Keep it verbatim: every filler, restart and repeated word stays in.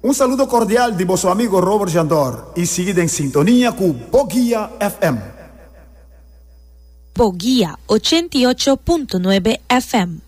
Un saludo cordial di vostro amigo Robert Jandor y seguid en sintonía con Boguía F M. Boguía ochenta y ocho punto nueve F M.